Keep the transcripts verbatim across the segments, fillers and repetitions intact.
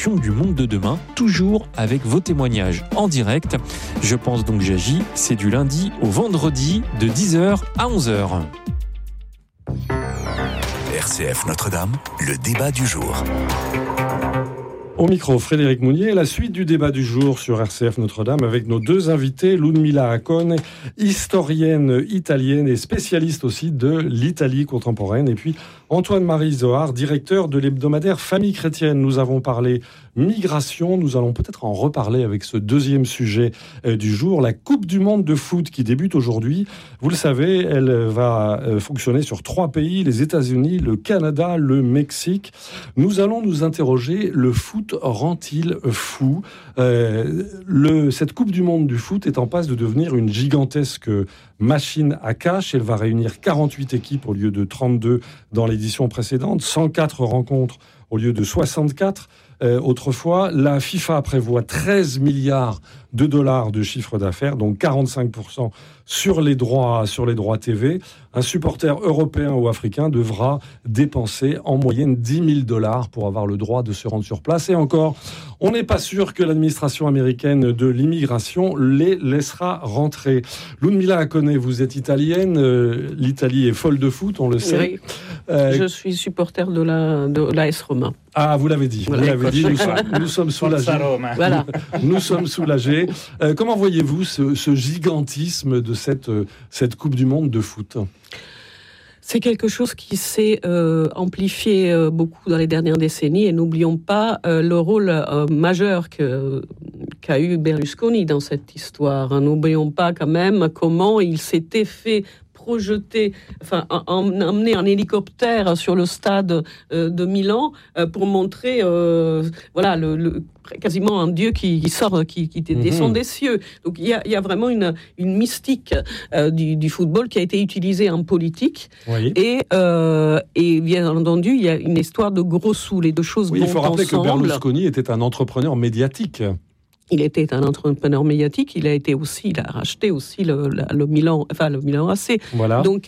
l'émission du Monde de demain, toujours avec vos témoignages en direct. Je pense donc j'agis, c'est du lundi au vendredi de dix heures à onze heures. R C F Notre-Dame, le débat du jour. Au micro, Frédéric Mounier, la suite du débat du jour sur R C F Notre-Dame avec nos deux invités, Ludmilla Acone, historienne italienne et spécialiste aussi de l'Italie contemporaine, et puis Antoine-Marie Zohar, directeur de l'hebdomadaire Famille Chrétienne. Nous avons parlé migration, nous allons peut-être en reparler avec ce deuxième sujet euh, du jour, la Coupe du Monde de foot qui débute aujourd'hui. Vous le savez, elle va euh, fonctionner sur trois pays, les États-Unis, le Canada, le Mexique. Nous allons nous interroger, le foot rend-il fou ? euh, le, Cette Coupe du Monde du foot est en passe de devenir une gigantesque machine à cash. Elle va réunir quarante-huit équipes au lieu de trente-deux dans l'édition précédente, cent quatre rencontres au lieu de soixante-quatre. Euh, autrefois, la FIFA prévoit treize milliards de dollars de chiffre d'affaires, donc quarante-cinq pour cent sur les droits, sur les droits T V. Un supporter européen ou africain devra dépenser en moyenne dix mille dollars pour avoir le droit de se rendre sur place. Et encore, on n'est pas sûr que l'administration américaine de l'immigration les laissera rentrer. Ludmilla Acone, vous êtes italienne. Euh, L'Italie est folle de foot, on le sait. Oui. Euh, Je suis supporter de la de l'A S Roma. Ah, vous l'avez dit. Voilà, vous l'avez dit. Nous sommes, nous sommes soulagés. Voilà. Nous sommes soulagés. Euh, comment voyez-vous ce, ce gigantisme de cette, cette Coupe du Monde de foot ? C'est quelque chose qui s'est euh, amplifié euh, beaucoup dans les dernières décennies, et n'oublions pas euh, le rôle euh, majeur que, qu'a eu Berlusconi dans cette histoire. N'oublions pas quand même comment il s'était fait projeté, enfin, emmené en hélicoptère sur le stade euh, de Milan euh, pour montrer, euh, voilà, le, le, quasiment un dieu qui, qui sort, qui, qui descend mmh. des cieux. Donc il y a, il y a vraiment une, une mystique euh, du, du football qui a été utilisée en politique. Oui. Et, euh, et bien entendu, il y a une histoire de gros sous, les deux choses oui, vont ensemble. Il faut rappeler ensemble. que Berlusconi était un entrepreneur médiatique. Il était un entrepreneur médiatique. Il a été aussi, il a racheté aussi le, le, le Milan, enfin le Milan A C. Voilà. Donc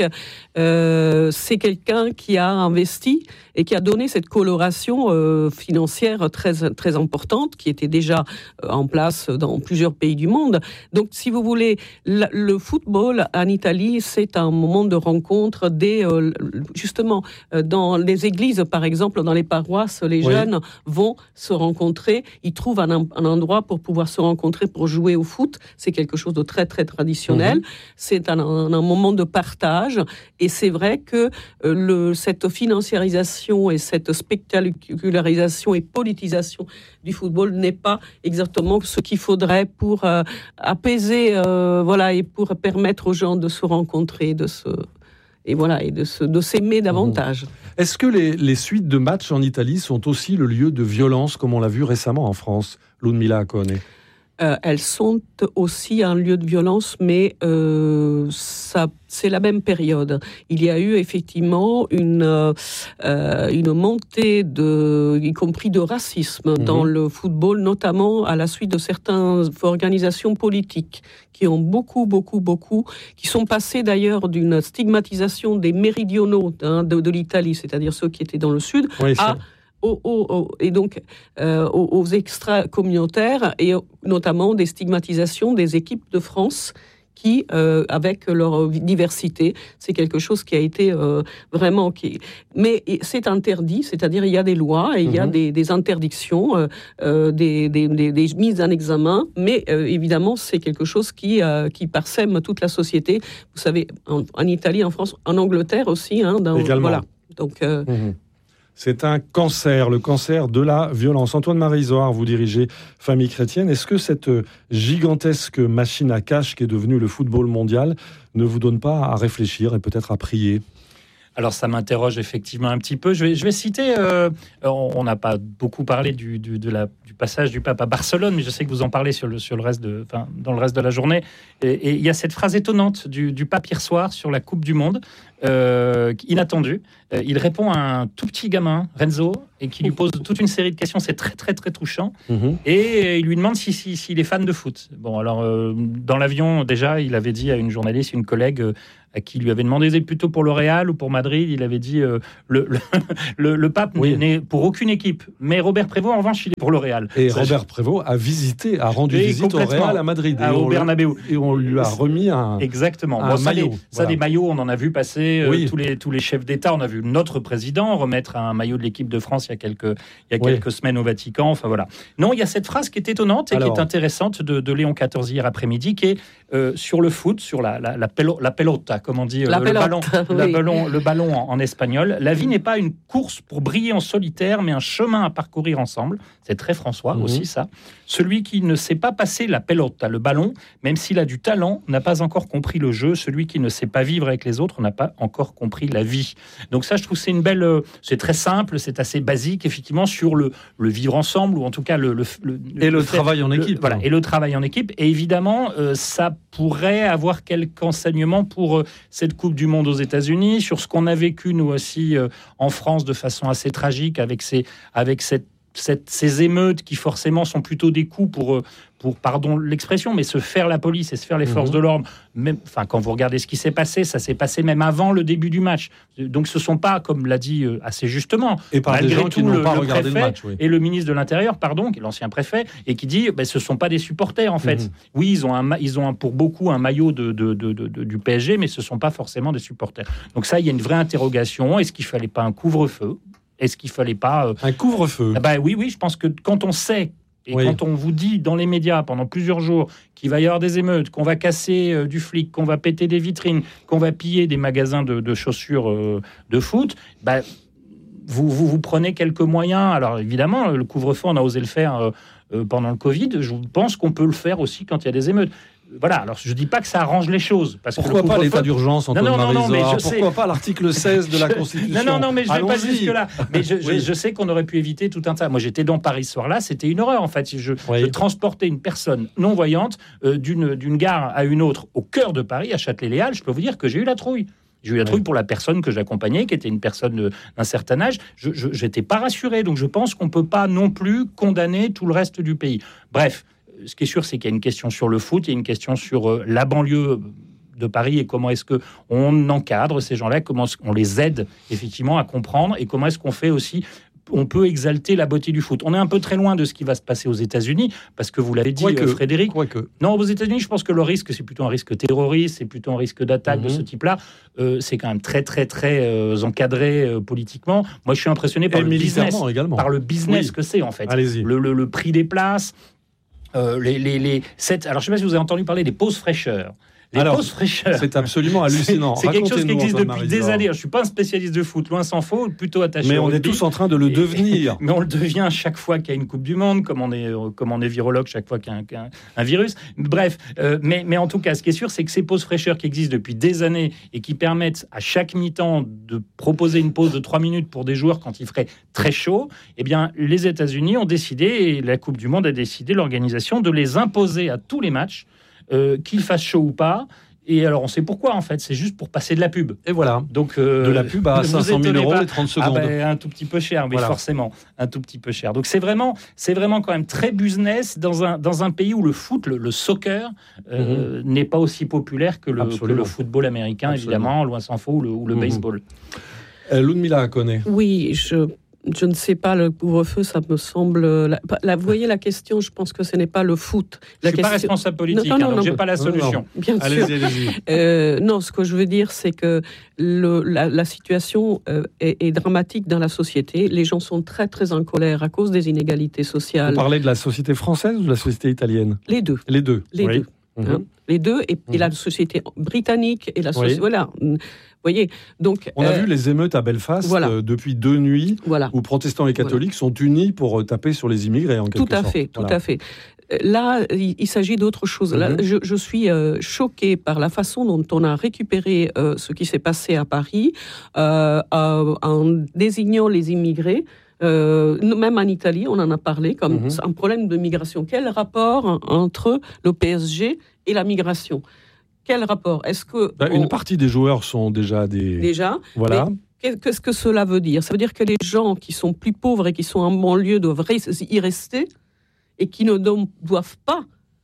euh, c'est quelqu'un qui a investi et qui a donné cette coloration euh, financière très très importante, qui était déjà euh, en place dans plusieurs pays du monde. Donc si vous voulez, le, le football en Italie, c'est un moment de rencontre des euh, justement euh, dans les églises, par exemple, dans les paroisses, les oui. jeunes vont se rencontrer. Ils trouvent un, un endroit pour pouvoir se rencontrer pour jouer au foot. C'est quelque chose de très, très traditionnel. Mmh. C'est un, un, un moment de partage. Et c'est vrai que euh, le, cette financiarisation et cette spectacularisation et politisation du football n'est pas exactement ce qu'il faudrait pour euh, apaiser, euh, voilà, et pour permettre aux gens de se rencontrer, de se... Et voilà, et de, se, de s'aimer davantage. Mmh. Est-ce que les, les suites de matchs en Italie sont aussi le lieu de violence, comme on l'a vu récemment en France, Ludmilla Acone ? Euh, elles sont aussi un lieu de violence, mais euh, ça, c'est la même période. Il y a eu effectivement une, euh, une montée, de, y compris de racisme mmh. dans le football, notamment à la suite de certaines organisations politiques qui ont beaucoup, beaucoup, beaucoup, qui sont passées d'ailleurs d'une stigmatisation des méridionaux hein, de, de l'Italie, c'est-à-dire ceux qui étaient dans le sud, oui, à... Aux, aux, aux, et donc euh, aux, aux extra-communautaires et notamment des stigmatisations des équipes de France qui, euh, avec leur diversité, c'est quelque chose qui a été euh, vraiment... Qui... Mais c'est interdit, c'est-à-dire il y a des lois et il mmh. y a des, des interdictions, euh, des, des, des, des mises en examen, mais euh, évidemment c'est quelque chose qui, euh, qui parsème toute la société. Vous savez, en, en Italie, en France, en Angleterre aussi. Hein, dans, Également. Voilà. Donc... Euh, mmh. C'est un cancer, le cancer de la violence. Antoine-Marie Zohar, vous dirigez Famille Chrétienne. Est-ce que cette gigantesque machine à cash qui est devenue le football mondial ne vous donne pas à réfléchir et peut-être à prier ? Alors ça m'interroge effectivement un petit peu. Je vais, je vais citer, euh, on n'a pas beaucoup parlé du, du, de la, du passage du pape à Barcelone, mais je sais que vous en parlez sur le, sur le reste de, enfin, dans le reste de la journée. Et il y a cette phrase étonnante du, du pape hier soir sur la Coupe du Monde, euh, inattendue. Euh, il répond à un tout petit gamin, Renzo, et qui lui pose toute une série de questions. C'est très très très touchant. Mmh. Et il lui demande si, si, s'il est fan de foot. Bon, alors euh, dans l'avion déjà, il avait dit à une journaliste, une collègue, à qui lui avait demandé c'est plutôt pour le Real ou pour Madrid. Il avait dit euh, le, le, le, le pape oui. n'est pour aucune équipe. Mais Robert Prévost, en revanche, il est pour le Real. Et Ça, Robert je... Prévost a visité, a rendu et visite au Real à Madrid. À, et au Bernabéu. Et on lui a remis un, Exactement. un bon, ça, maillot. Des, ça, voilà. des maillots, on en a vu passer euh, oui. tous, les, tous les chefs d'État. On a vu notre président remettre un maillot de l'équipe de France il y a quelques, il y a quelques oui. semaines au Vatican. Enfin, voilà. Non, il y a cette phrase qui est étonnante et Alors, qui est intéressante de, de Léon quatorze hier après-midi, qui est euh, sur le foot, sur la, la, la, pelo, la pelota, comme on dit, la euh, pelote, le ballon, oui. la ballon, le ballon en, en espagnol. La vie n'est pas une course pour briller en solitaire, mais un chemin à parcourir ensemble. C'est très François mmh. aussi, ça. Celui qui ne sait pas passer la pelota, le ballon, même s'il a du talent, n'a pas encore compris le jeu. Celui qui ne sait pas vivre avec les autres n'a pas encore compris la vie. Donc ça, je trouve, c'est une belle... Euh, c'est très simple, c'est assez basique, effectivement, sur le, le vivre ensemble, ou en tout cas le... le, le et le, le travail en le, équipe. Voilà, et le travail en équipe. Et évidemment, euh, ça pourrait avoir quelques enseignements pour euh, cette Coupe du Monde aux États-Unis, sur ce qu'on a vécu, nous aussi, euh, en France, de façon assez tragique, avec, ces, avec cette Cette, ces émeutes qui forcément sont plutôt des coups pour, pour pardon l'expression, mais se faire la police et se faire les forces mmh. de l'ordre. Même, enfin, quand vous regardez ce qui s'est passé, ça s'est passé même avant le début du match. Donc ce ne sont pas, comme l'a dit assez justement, et par des gens tout, qui n'ont pas regardé le match. Oui. Et le ministre de l'Intérieur, pardon, qui est l'ancien préfet, et qui dit ben, ce ne sont pas des supporters en fait. Mmh. Oui, ils ont, un, ils ont un, pour beaucoup un maillot de, de, de, de, de, du P S G, mais ce ne sont pas forcément des supporters. Donc ça, il y a une vraie interrogation. Est-ce qu'il ne fallait pas un couvre-feu ? Est-ce qu'il fallait pas... Euh... Un couvre-feu ah bah, Oui, oui, je pense que quand on sait, et oui. quand on vous dit dans les médias pendant plusieurs jours qu'il va y avoir des émeutes, qu'on va casser euh, du flic, qu'on va péter des vitrines, qu'on va piller des magasins de, de chaussures euh, de foot, bah, vous, vous, vous prenez quelques moyens. Alors évidemment, le couvre-feu, on a osé le faire euh, euh, pendant le Covid. Je pense qu'on peut le faire aussi quand il y a des émeutes. Voilà, alors je ne dis pas que ça arrange les choses. Parce pourquoi que pas l'état d'urgence, Antoine non, non, non, Marizor, mais je pourquoi sais... pas l'article seize de la Constitution? Non, non, non, mais je ne vais pas Allons-y. jusque-là. Mais je, oui. je, je sais qu'on aurait pu éviter tout un tas. Moi, j'étais dans Paris ce soir-là, c'était une horreur, en fait. Je, oui. je transportais une personne non-voyante euh, d'une, d'une gare à une autre au cœur de Paris, à Châtelet-Léal. Je peux vous dire que j'ai eu la trouille. J'ai eu la trouille oui. pour la personne que j'accompagnais, qui était une personne d'un certain âge. Je n'étais pas rassuré. Donc, je pense qu'on ne peut pas non plus condamner tout le reste du pays. Bref. Ce qui est sûr, c'est qu'il y a une question sur le foot, il y a une question sur euh, la banlieue de Paris et comment est-ce qu'on encadre ces gens-là, comment on les aide effectivement à comprendre et comment est-ce qu'on fait aussi, on peut exalter la beauté du foot. On est un peu très loin de ce qui va se passer aux États-Unis, parce que vous l'avez dit, que, euh, Frédéric. Que. Non, aux États-Unis, je pense que le risque, c'est plutôt un risque terroriste, c'est plutôt un risque d'attaque mm-hmm. de ce type-là. Euh, c'est quand même très, très, très euh, encadré euh, politiquement. Moi, je suis impressionné par, le business, également. par le business oui. que c'est, en fait. Allez-y. Le, le, le prix des places. Euh, les, les, les, cette, alors, je ne sais pas si vous avez entendu parler des pauses fraîcheurs. Les alors, pauses fraîcheurs. C'est absolument hallucinant. C'est, c'est quelque chose qui existe depuis Marizor. des années. Je ne suis pas un spécialiste de foot, loin s'en faut, plutôt attaché Mais au on rugby. est tous en train de le Et, devenir. Mais on le devient chaque fois qu'il y a une Coupe du Monde, comme on est, comme on est virologue chaque fois qu'il y a un, qu'il y a un, un virus. Bref, euh, mais, mais en tout cas, ce qui est sûr, c'est que ces pauses fraîcheurs qui existent depuis des années et qui permettent à chaque mi-temps de proposer une pause de trois minutes pour des joueurs quand il ferait très chaud, eh bien, les États-Unis ont décidé, et la Coupe du Monde a décidé, l'organisation, de les imposer à tous les matchs, euh, qu'ils fassent chaud ou pas. Et alors, on sait pourquoi, en fait. C'est juste pour passer de la pub. Et voilà. Donc, euh, de la pub à cinq cent mille euros et trente secondes. Ah ben, un tout petit peu cher, oui, voilà. forcément. Un tout petit peu cher. Donc, c'est vraiment, c'est vraiment quand même très business dans un, dans un pays où le foot, le, le soccer, euh, mm-hmm. n'est pas aussi populaire que le, que le football américain, Absolument. évidemment, loin s'en faut, ou le, ou le mm-hmm. baseball. Euh, Ludmilla connaît. Oui, je... Je ne sais pas, le couvre-feu, ça me semble... La, la, vous voyez la question, je pense que ce n'est pas le foot. La je ne suis question... pas responsable politique, non, non, hein, donc je n'ai pas la solution. Non, non. Bien allez-y, sûr. allez-y. Euh, non, ce que je veux dire, c'est que le, la, la situation euh, est, est dramatique dans la société. Les gens sont très, très en colère à cause des inégalités sociales. Vous parlez de la société française ou de la société italienne ? Les deux. Les deux. Les oui. deux. Mmh. Hein, les deux, et, mmh. et la société britannique et la société... Oui. Voilà. Vous voyez, donc, on a euh, vu les émeutes à Belfast voilà. euh, depuis deux nuits, voilà. où protestants et catholiques voilà. sont unis pour euh, taper sur les immigrés, en quelque tout à sorte. Fait, voilà. Tout à fait. Là, il, il s'agit d'autre chose. Mm-hmm. Là, je, je suis euh, choquée par la façon dont on a récupéré euh, ce qui s'est passé à Paris, euh, euh, en désignant les immigrés. Euh, même en Italie, on en a parlé comme mm-hmm. un problème de migration. Quel rapport entre le P S G et la migration ? Quel rapport ? Est-ce que bah, on... une partie des joueurs sont déjà des déjà voilà. Qu'est-ce que cela veut dire ? Ça veut dire que les gens qui sont plus pauvres et qui sont en banlieue doivent y rester et qui ne doivent pas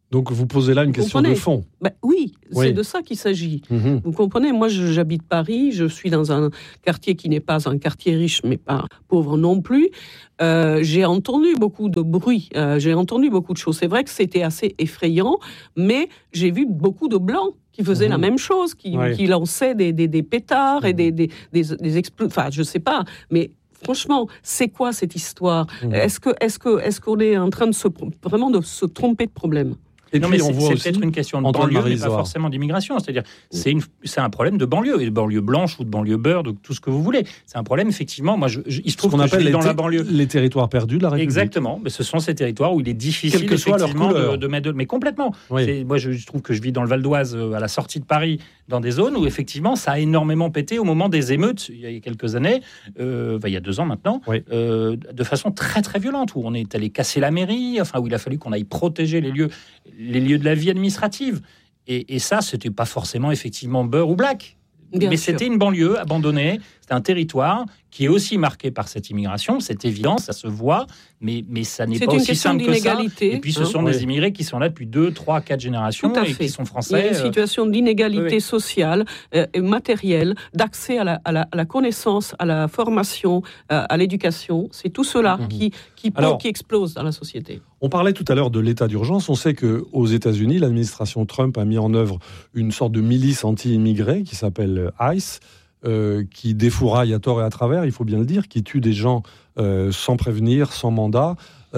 Donc vous posez là une Vous question comprenez de fond. Ben, oui, Oui. c'est de ça qu'il s'agit. Mhm. Vous comprenez, moi je- j'habite Paris, je suis dans un quartier qui n'est pas un quartier riche, mais pas pauvre non plus. Euh, j'ai entendu beaucoup de bruit, euh, j'ai entendu beaucoup de choses. C'est vrai que c'était assez effrayant, mais j'ai vu beaucoup de blancs qui faisaient Mhm. la même chose, qui, Ouais. qui lançaient des, des, des pétards et Mhm. des, des, des, des explos... Enfin, je sais pas, mais... Franchement, c'est quoi cette histoire ? Mhm. Est-ce que, est-ce que, est-ce qu'on est en train de se, vraiment de se tromper de problème ? Et non, puis mais on c'est, voit c'est aussi peut-être une question de Antoine banlieue, mais pas Marie-Zoard. forcément d'immigration. C'est-à-dire, c'est, une, c'est un problème de banlieue, et de banlieue blanche ou de banlieue beurre, de tout ce que vous voulez. C'est un problème, effectivement. Moi, je, je, il se ce trouve qu'on que je appelle vis les, dans ter- la banlieue. les territoires perdus de la République. Exactement, mais ce sont ces territoires où il est difficile Quelle que soit leur effectivement couleur. de, de mettre de... Mais complètement. Oui. C'est- moi, je, je trouve que je vis dans le Val d'Oise, euh, à la sortie de Paris, dans des zones où effectivement ça a énormément pété au moment des émeutes, il y a quelques années, euh, enfin, il y a deux ans maintenant, Oui. euh, de façon très très violente, où on est allé casser la mairie, enfin où il a fallu qu'on aille protéger les lieux, les lieux de la vie administrative. Et, et ça, c'était pas forcément effectivement beurre ou black. Bien Mais sûr. c'était une banlieue abandonnée, c'était un territoire qui est aussi marqué par cette immigration, c'est évident, ça se voit, mais, mais ça n'est C'est pas une aussi question simple que ça. d'inégalité. Et puis ce hein. sont Oui. des immigrés qui sont là depuis deux, trois, quatre générations Tout à et fait. qui sont Il y a français. une euh, situation d'inégalité oui, oui. sociale euh, et matérielle, d'accès à la, à, la, à la connaissance, à la formation, euh, à l'éducation. C'est tout cela Mhm. qui, qui, Alors- qui explose dans la société. On parlait tout à l'heure de l'état d'urgence. On sait qu'aux États-Unis, l'administration Trump a mis en œuvre une sorte de milice anti-immigrés qui s'appelle ICE, euh, qui défouraille à tort et à travers, il faut bien le dire, qui tue des gens euh, sans prévenir, sans mandat.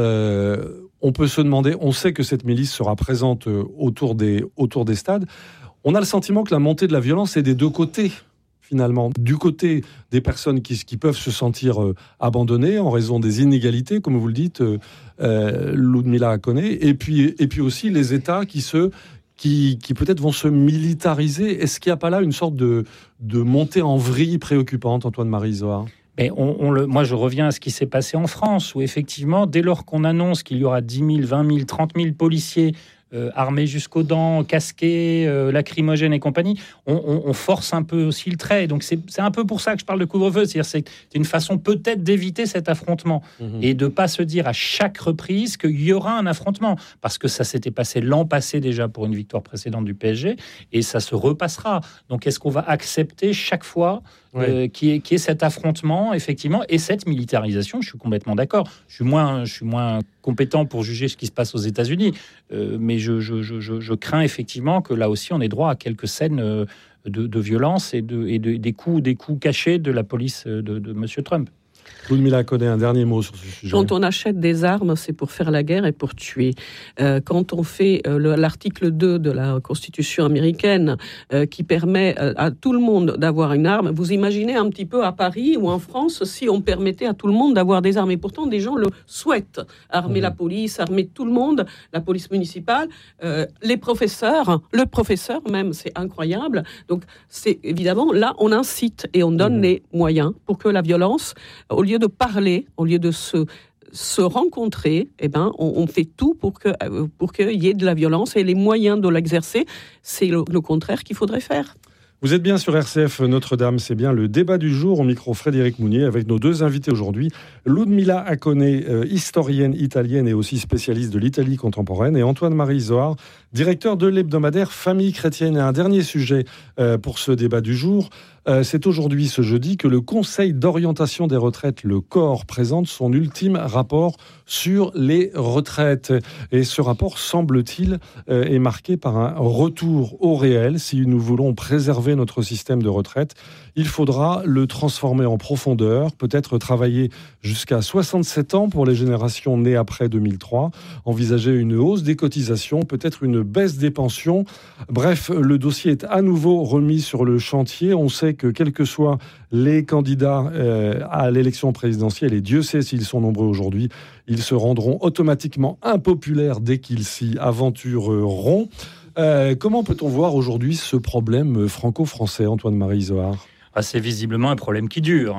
Euh, on peut se demander, on sait que cette milice sera présente euh, autour des, autour des stades. On a le sentiment que la montée de la violence est des deux côtés, finalement. Du côté des personnes qui, qui peuvent se sentir euh, abandonnées en raison des inégalités, comme vous le dites, euh, euh, Ludmila Hakoné, et puis, et puis aussi les États qui, se, qui, qui peut-être vont se militariser. Est-ce qu'il n'y a pas là une sorte de, de montée en vrille préoccupante, Antoine Marie-Zoard ? Mais on, on le, moi, je reviens à ce qui s'est passé en France, où effectivement, dès lors qu'on annonce qu'il y aura dix mille, vingt mille, trente mille policiers euh, armés jusqu'aux dents, casqués, euh, lacrymogènes et compagnie, on, on, on force un peu aussi le trait. Donc c'est, c'est un peu pour ça que je parle de couvre-feu. C'est-à-dire c'est, c'est une façon peut-être d'éviter cet affrontement Mmh. et de pas se dire à chaque reprise qu'il y aura un affrontement, parce que ça s'était passé l'an passé déjà pour une victoire précédente du P S G, et ça se repassera. Donc est-ce qu'on va accepter chaque fois Ouais. euh, qu'il y ait, qu'il y ait cet affrontement, effectivement, et cette militarisation? Je suis complètement d'accord. Je suis moins, je suis moins compétent pour juger ce qui se passe aux États-Unis, euh, mais je, je, je, je, je crains effectivement que là aussi on ait droit à quelques scènes euh, de, de violence et, de, et de, des coups, des coups cachés de la police de, de Monsieur Trump. Ludmila Hakoné, un dernier mot sur ce sujet. Quand on achète des armes, c'est pour faire la guerre et pour tuer. Euh, quand on fait euh, le, l'article deux de la Constitution américaine euh, qui permet euh, à tout le monde d'avoir une arme, vous imaginez un petit peu à Paris ou en France si on permettait à tout le monde d'avoir des armes. Et pourtant, des gens le souhaitent. Armer Mmh. la police, armer tout le monde, la police municipale, euh, les professeurs, le professeur même, c'est incroyable. Donc, c'est évidemment, là, on incite et on donne Mmh. les moyens pour que la violence, au lieu de parler, au lieu de se, se rencontrer, eh ben, on, on fait tout pour, que, euh, pour qu'il y ait de la violence et les moyens de l'exercer, c'est le, le contraire qu'il faudrait faire. Vous êtes bien sur R C F Notre-Dame, c'est bien le débat du jour au micro Frédéric Mounier avec nos deux invités aujourd'hui, Ludmila Hakoné, euh, historienne italienne et aussi spécialiste de l'Italie contemporaine, et Antoine Marie-Zoard, directeur de l'hebdomadaire Famille chrétienne. Et un dernier sujet euh, pour ce débat du jour, euh, c'est aujourd'hui, ce jeudi, que le Conseil d'orientation des retraites, le C O R, présente son ultime rapport sur les retraites. Et ce rapport, semble-t-il, euh, est marqué par un retour au réel. Si nous voulons préserver notre système de retraite, il faudra le transformer en profondeur, peut-être travailler jusqu'à soixante-sept ans pour les générations nées après deux mille trois, envisager une hausse des cotisations, peut-être une baisse des pensions. Bref, le dossier est à nouveau remis sur le chantier. On sait que quels que soient les candidats euh, à l'élection présidentielle, et Dieu sait s'ils sont nombreux aujourd'hui, ils se rendront automatiquement impopulaires dès qu'ils s'y aventureront. Euh, comment peut-on voir aujourd'hui ce problème franco-français, Antoine Marie-Zoard ? Ah, c'est visiblement un problème qui dure.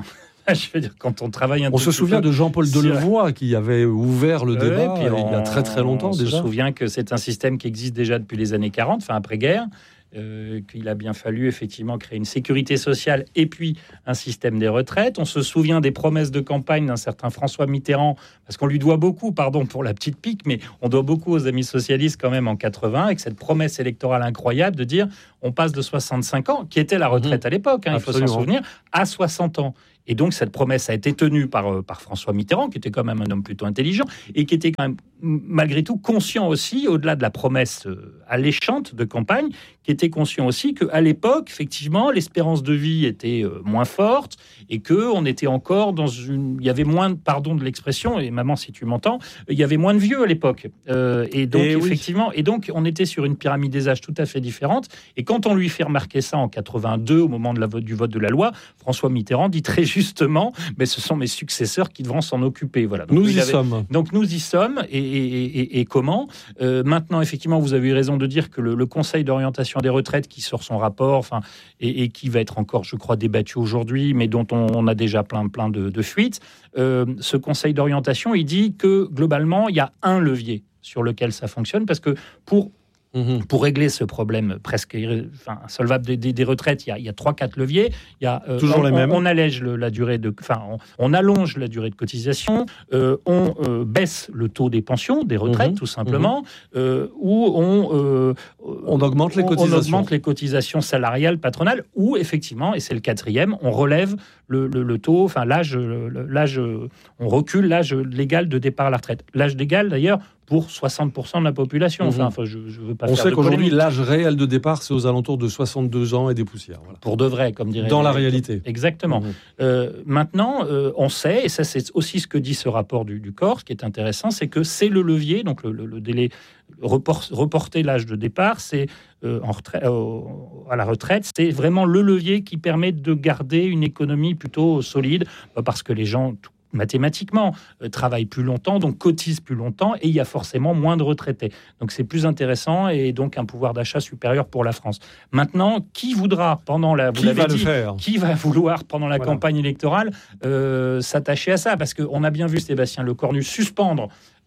Je veux dire, quand on travaille un On se souvient peu, de Jean-Paul Delevoye qui avait ouvert le ouais, débat on, il y a très très longtemps on déjà. On se souvient que c'est un système qui existe déjà depuis les années quarante, enfin après-guerre. Euh, qu'il a bien fallu effectivement créer une sécurité sociale et puis un système des retraites. On se souvient des promesses de campagne d'un certain François Mitterrand, parce qu'on lui doit beaucoup, pardon pour la petite pique, mais on doit beaucoup aux amis socialistes quand même en quatre-vingts, avec cette promesse électorale incroyable de dire on passe de soixante-cinq ans, qui était la retraite à l'époque, hein, il faut s'en souvenir, à soixante ans. Et donc, cette promesse a été tenue par, par François Mitterrand, qui était quand même un homme plutôt intelligent et qui était quand même, malgré tout, conscient aussi, au-delà de la promesse alléchante de campagne, qui était conscient aussi qu'à l'époque, effectivement, l'espérance de vie était moins forte et qu'on était encore dans une... Il y avait moins, pardon de l'expression, et maman, si tu m'entends, il y avait moins de vieux à l'époque. Euh, et donc, et effectivement, oui. et donc, on était sur une pyramide des âges tout à fait différente. Et quand on lui fait remarquer ça en quatre-vingt-deux, au moment de la vote, du vote de la loi, François Mitterrand dit très justement, mais ce sont mes successeurs qui devront s'en occuper. Voilà. Donc, nous y avait... sommes. Donc nous y sommes. Et, et, et, et comment euh, Maintenant, effectivement, vous avez eu raison de dire que le, le Conseil d'orientation des retraites qui sort son rapport, enfin, et, et qui va être encore, je crois, débattu aujourd'hui, mais dont on, on a déjà plein, plein de, de fuites. Euh, ce Conseil d'orientation, il dit que globalement, il y a un levier sur lequel ça fonctionne, parce que pour Mmh. Pour régler ce problème presque enfin, solvable des, des, des retraites, il y a trois quatre leviers. Il y a, euh, Toujours on, les mêmes. On, on allège le, la durée de, enfin, on, on allonge la durée de cotisation, euh, on euh, baisse le taux des pensions, des retraites, mmh. tout simplement, mmh. euh, ou on, euh, on augmente les cotisations. On augmente les cotisations salariales patronales, ou effectivement, et c'est le quatrième, on relève le, le, le taux, enfin l'âge, l'âge, on recule l'âge légal de départ à la retraite. L'âge légal, d'ailleurs, pour soixante pour cent de la population. Enfin, enfin je, je veux pas On faire sait de qu'aujourd'hui, polémique. l'âge réel de départ, c'est aux alentours de soixante-deux ans et des poussières. Voilà. Pour de vrai, comme dirait... Dans la réalité. Exactement. Mmh. Euh, maintenant, euh, on sait, et ça c'est aussi ce que dit ce rapport du, du corps, ce qui est intéressant, c'est que c'est le levier, donc le, le, le délai, report, reporter l'âge de départ, c'est euh, en retraite, euh, à la retraite, c'est vraiment le levier qui permet de garder une économie plutôt solide, parce que les gens... mathématiquement, euh, travaillent plus longtemps, donc cotisent plus longtemps, et il y a forcément moins de retraités. Donc c'est plus intéressant et donc un pouvoir d'achat supérieur pour la France. Maintenant, qui voudra pendant la... Vous qui va dit, le faire Qui va vouloir pendant la voilà. campagne électorale euh, s'attacher à ça? Parce qu'on a bien vu Sébastien Lecornu suspendre,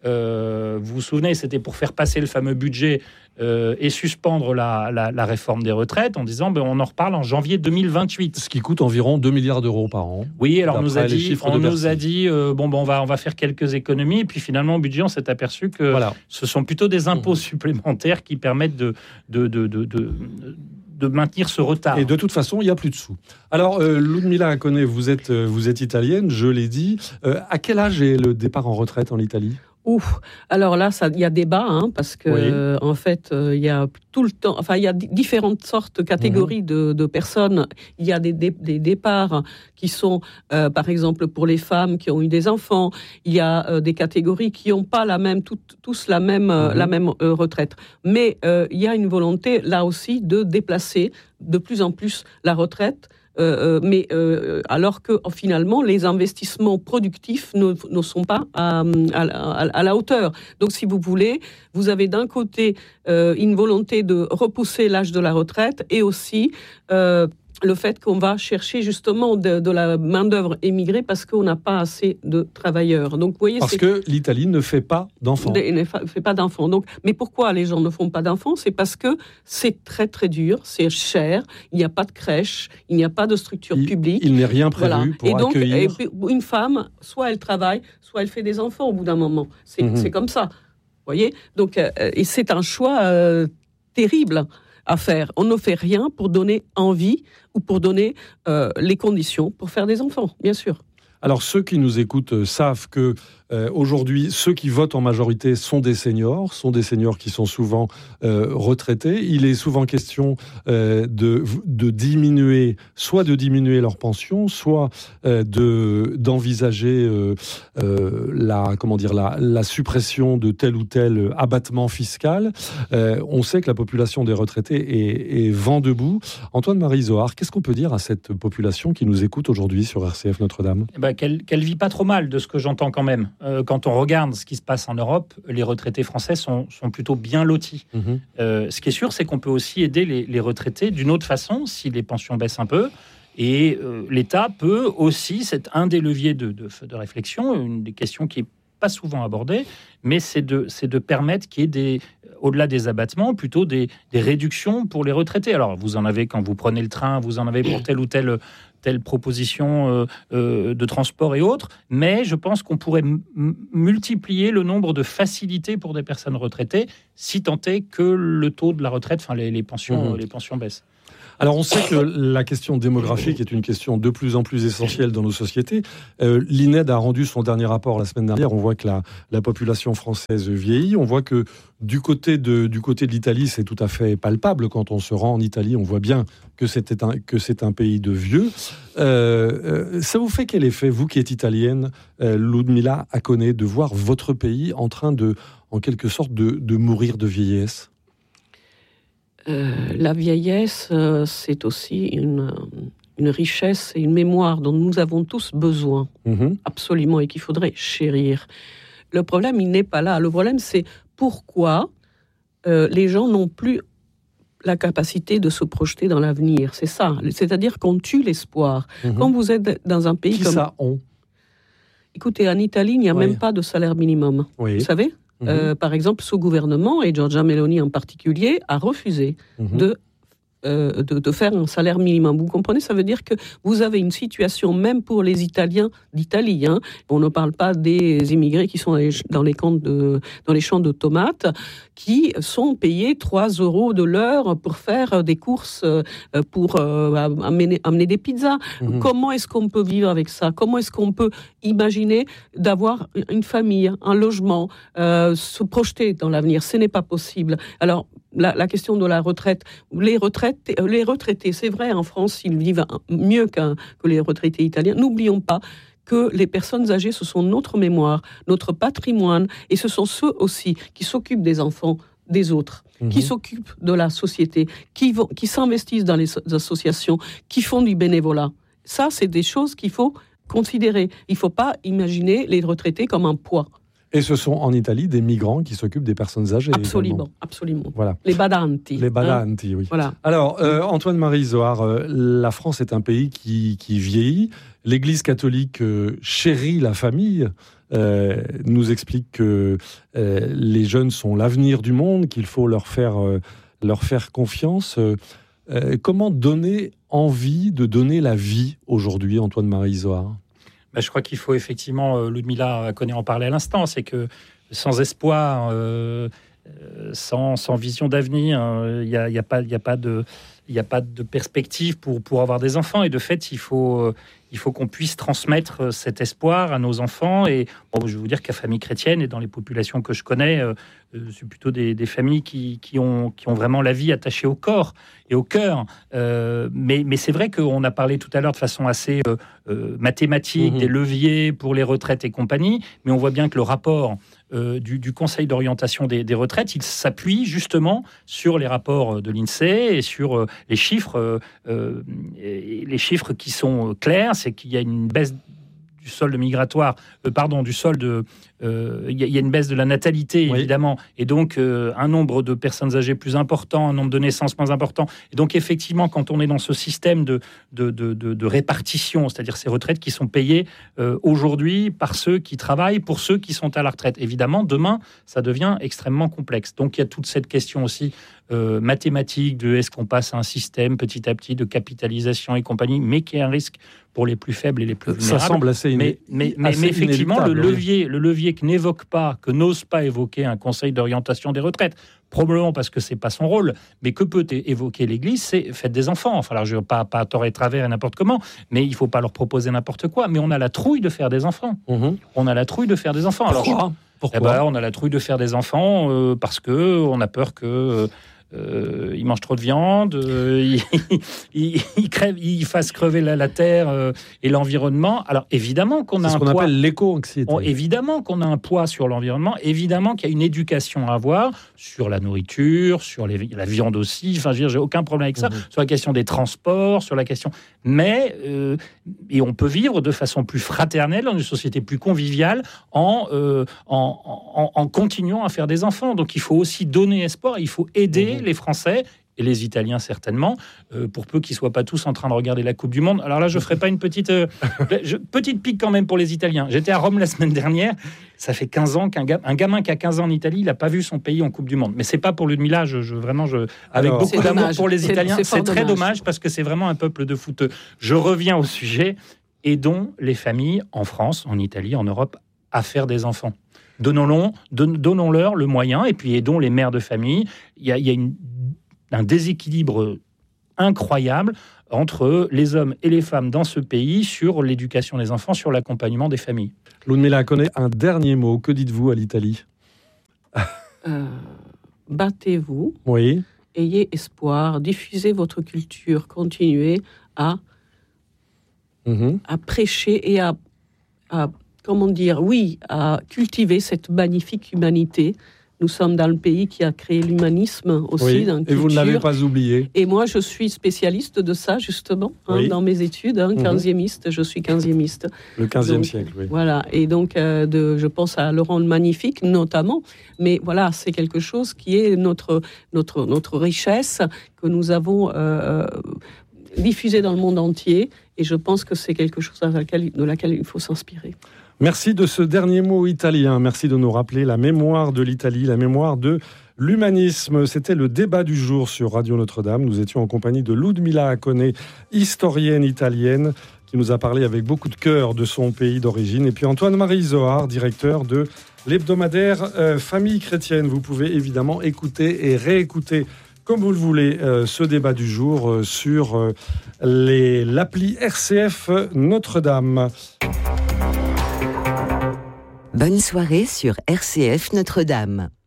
euh, vous vous souvenez, c'était pour faire passer le fameux budget euh, et suspendre la, la, la réforme des retraites en disant ben, on en reparle en janvier deux mille vingt-huit. Ce qui coûte environ deux milliards d'euros par an. Oui, alors on nous a dit, on nous a dit euh, bon, bon, on va, on va faire quelques économies, et puis finalement, au budget, on s'est aperçu que voilà. ce sont plutôt des impôts mmh. supplémentaires qui permettent de, de, de, de, de, de maintenir ce retard. Et de toute façon, il n'y a plus de sous. Alors, euh, Ludmila Acone, vous êtes, vous êtes italienne, je l'ai dit. Euh, à quel âge est le départ en retraite en Italie ? Ouf. Alors là, il y a débat, hein, parce que oui. euh, en fait, il euh, y a tout le temps, enfin, il y a d- différentes sortes, catégories mmh. de, de personnes. Il y a des, des, des départs qui sont, euh, par exemple, pour les femmes qui ont eu des enfants. Il y a euh, des catégories qui n'ont pas la même, tout, tous la même, euh, mmh. la même euh, retraite. Mais euh, il y a une volonté là aussi de déplacer de plus en plus la retraite. Euh, mais euh, alors que finalement les investissements productifs ne, ne sont pas à, à, à la hauteur. Donc si vous voulez, vous avez d'un côté euh, une volonté de repousser l'âge de la retraite et aussi euh, le fait qu'on va chercher justement de, de la main-d'œuvre émigrée parce qu'on n'a pas assez de travailleurs. Donc, vous voyez, parce c'est... que l'Italie ne fait pas d'enfants. Elle ne fait pas d'enfants. Donc, mais pourquoi les gens ne font pas d'enfants ? C'est parce que c'est très très dur, c'est cher, il n'y a pas de crèche, il n'y a pas de structure il, publique. Il n'est rien prévu voilà. pour et donc, accueillir... Et puis, une femme, soit elle travaille, soit elle fait des enfants au bout d'un moment. C'est, mmh. c'est comme ça. Vous voyez ? Donc, euh, et c'est un choix euh, terrible à faire. On ne fait rien pour donner envie ou pour donner euh, les conditions pour faire des enfants, bien sûr. Alors, ceux qui nous écoutent euh, savent que euh, aujourd'hui, ceux qui votent en majorité sont des seniors, sont des seniors qui sont souvent euh, retraités. Il est souvent question euh, de, de diminuer, soit de diminuer leur pension, soit euh, de, d'envisager euh, euh, la, comment dire, la, la suppression de tel ou tel abattement fiscal. Euh, on sait que la population des retraités est, est vent debout. Antoine-Marie Zohar, qu'est-ce qu'on peut dire à cette population qui nous écoute aujourd'hui sur R C F Notre-Dame ? Eh ben, qu'elle, qu'elle vit pas trop mal, de ce que j'entends quand même. Euh, quand on regarde ce qui se passe en Europe, les retraités français sont, sont plutôt bien lotis. Mmh. Euh, ce qui est sûr, c'est qu'on peut aussi aider les, les retraités d'une autre façon, si les pensions baissent un peu. Et euh, l'État peut aussi, c'est un des leviers de, de, de réflexion, une des questions qui est pas souvent abordée, mais c'est de, c'est de permettre qu'il y ait des, au-delà des abattements, plutôt des, des réductions pour les retraités. Alors, vous en avez quand vous prenez le train, vous en avez pour telle ou telle, telle proposition euh, euh, de transport et autres, mais je pense qu'on pourrait m- multiplier le nombre de facilités pour des personnes retraitées, si tant est que le taux de la retraite, enfin les, les, pensions, mmh. les pensions baissent. Alors on sait que la question démographique est une question de plus en plus essentielle dans nos sociétés. Euh, L'I N E D a rendu son dernier rapport la semaine dernière. On voit que la, la population française vieillit. On voit que du côté de, du côté de l'Italie, c'est tout à fait palpable. Quand on se rend en Italie, on voit bien que c'est un, que c'est un pays de vieux. Euh, euh, ça vous fait quel effet, vous qui êtes italienne, euh, Ludmila Hakone, de voir votre pays en train de, en quelque sorte, de, de mourir de vieillesse ? Euh, la vieillesse, euh, c'est aussi une, une richesse et une mémoire dont nous avons tous besoin, mmh. absolument, et qu'il faudrait chérir. Le problème, il n'est pas là. Le problème, c'est pourquoi euh, les gens n'ont plus la capacité de se projeter dans l'avenir. C'est ça. C'est-à-dire qu'on tue l'espoir. Mmh. Quand vous êtes dans un pays Qui comme... ça, on ? Écoutez, en Italie, il n'y a oui. même pas de salaire minimum. Oui. Vous savez ? Mmh. Euh, par exemple, ce gouvernement, et Giorgia Meloni en particulier, a refusé mmh. de, euh, de, de faire un salaire minimum. Vous comprenez ? Ça veut dire que vous avez une situation, même pour les Italiens d'Italie, hein, on ne parle pas des immigrés qui sont dans les, dans les, camps de, dans les champs de tomates, qui sont payés trois euros de l'heure pour faire des courses, pour euh, amener, amener des pizzas. Mmh. Comment est-ce qu'on peut vivre avec ça ? Comment est-ce qu'on peut imaginer d'avoir une famille, un logement, euh, se projeter dans l'avenir ? Ce n'est pas possible. Alors, la, la question de la retraite, les retraités, les retraités, c'est vrai, en France, ils vivent mieux qu'un, que les retraités italiens. N'oublions pas que les personnes âgées, ce sont notre mémoire, notre patrimoine, et ce sont ceux aussi qui s'occupent des enfants des autres, mmh. qui s'occupent de la société, qui, vont, qui s'investissent dans les associations, qui font du bénévolat. Ça, c'est des choses qu'il faut considérer. Il ne faut pas imaginer les retraités comme un poids. Et ce sont en Italie des migrants qui s'occupent des personnes âgées. Absolument, également. absolument. Voilà. Les badanti. Les badanti, hein. Oui. Voilà. Alors, euh, Antoine-Marie Zohar, euh, la France est un pays qui, qui vieillit. L'Église catholique euh, chérit la famille, euh, nous explique que euh, les jeunes sont l'avenir du monde, qu'il faut leur faire, euh, leur faire confiance. Euh, euh, comment donner envie de donner la vie aujourd'hui, Antoine-Marie Zohar ? Ben, je crois qu'il faut effectivement, euh, Ludmila Hakone en parlait à l'instant, c'est que sans espoir, euh, sans, sans vision d'avenir, il n'y a, y a, pas, y a pas de... Il n'y a pas de perspective pour, pour avoir des enfants. Et de fait, il faut, euh, il faut qu'on puisse transmettre cet espoir à nos enfants. Et bon, je vais vous dire qu'à famille chrétienne et dans les populations que je connais, euh, c'est plutôt des, des familles qui, qui, ont, qui ont vraiment la vie attachée au corps et au cœur. Euh, mais, mais c'est vrai qu'on a parlé tout à l'heure de façon assez euh, euh, mathématique, mmh. des leviers pour les retraites et compagnie. Mais on voit bien que le rapport euh, du, du Conseil d'orientation des, des retraites, il s'appuie justement sur les rapports de l'INSEE et sur euh, les chiffres, euh, euh, et les chiffres qui sont clairs, c'est qu'il y a une baisse du solde migratoire, euh, pardon, du solde, euh, il y a une baisse de la natalité, oui. évidemment, et donc euh, un nombre de personnes âgées plus important, un nombre de naissances moins important. Et donc, effectivement, quand on est dans ce système de, de, de, de, de répartition, c'est-à-dire ces retraites qui sont payées euh, aujourd'hui par ceux qui travaillent, pour ceux qui sont à la retraite. Évidemment, demain, ça devient extrêmement complexe. Donc, il y a toute cette question aussi euh, mathématique de est-ce qu'on passe à un système petit à petit de capitalisation et compagnie, mais qui est un risque pour les plus faibles et les plus vulnérables. Ça semble assez inéluctable. Mais, mais, mais, mais effectivement, le levier, le levier que n'évoque pas, que n'ose pas évoquer un conseil d'orientation des retraites, probablement parce que c'est pas son rôle, mais que peut évoquer l'Église, c'est faites des enfants. Enfin, alors je ne veux pas, pas à tort et travers et n'importe comment, mais il ne faut pas leur proposer n'importe quoi. Mais on a la trouille de faire des enfants. Mmh. On a la trouille de faire des enfants. Pourquoi alors, Pourquoi eh ben, on a la trouille de faire des enfants euh, parce que on a peur que euh, Euh, ils mangent trop de viande, euh, ils, ils, ils, crèvent, ils fassent crever la, la terre euh, et l'environnement. Alors évidemment qu'on a c'est un ce qu'on poids, appelle l'éco-anxiété. On, évidemment qu'on a un poids sur l'environnement. Évidemment qu'il y a une éducation à avoir sur la nourriture, sur les, la viande aussi. Enfin, je veux dire, j'ai aucun problème avec ça. Mmh. Sur la question des transports, sur la question. Mais euh, et on peut vivre de façon plus fraternelle dans une société plus conviviale en, euh, en, en, en continuant à faire des enfants. Donc il faut aussi donner espoir. Il faut aider. Mmh. les Français et les Italiens certainement, euh, pour peu qu'ils ne soient pas tous en train de regarder la Coupe du Monde. Alors là, je ne ferai pas une petite, euh, je, petite pique quand même pour les Italiens. J'étais à Rome la semaine dernière, ça fait quinze ans qu'un ga, un gamin qui a quinze ans en Italie, il n'a pas vu son pays en Coupe du Monde. Mais ce n'est pas pour Ludmilla, je, je, vraiment, je, avec Alors, beaucoup d'amour dommage. pour les C'est, Italiens, c'est, c'est très dommage. dommage parce que c'est vraiment un peuple de footeux. Je reviens au sujet, aidons les familles en France, en Italie, en Europe, à faire des enfants. Donnons-leur, donnons-leur le moyen, et puis aidons les mères de famille. Il y a, il y a une, un déséquilibre incroyable entre les hommes et les femmes dans ce pays sur l'éducation des enfants, sur l'accompagnement des familles. Ludmilla Acone, un dernier mot. Que dites-vous à l'Italie ? euh, Battez-vous, Oui. ayez espoir, diffusez votre culture, continuez à, Mm-hmm. à prêcher et à, à, comment dire, oui, à cultiver cette magnifique humanité. Nous sommes dans le pays qui a créé l'humanisme aussi, Oui. dans la Et vous ne culture. l'avez pas oublié. Et moi, je suis spécialiste de ça, justement, hein, Oui. dans mes études. Hein, Mhm. quinziémiste, je suis quinziémiste. Le quinzième Donc, siècle, oui. Voilà, et donc euh, de, je pense à Laurent le Magnifique notamment, mais voilà, c'est quelque chose qui est notre, notre, notre richesse que nous avons euh, diffusée dans le monde entier, et je pense que c'est quelque chose à laquelle, de laquelle il faut s'inspirer. Merci de ce dernier mot italien. Merci de nous rappeler la mémoire de l'Italie, la mémoire de l'humanisme. C'était le débat du jour sur Radio Notre-Dame. Nous étions en compagnie de Ludmilla Acone, historienne italienne, qui nous a parlé avec beaucoup de cœur de son pays d'origine. Et puis Antoine-Marie Zohar, directeur de l'hebdomadaire euh, Famille chrétienne. Vous pouvez évidemment écouter et réécouter, comme vous le voulez, euh, ce débat du jour euh, sur euh, les, l'appli R C F Notre-Dame. Bonne soirée sur R C F Notre-Dame.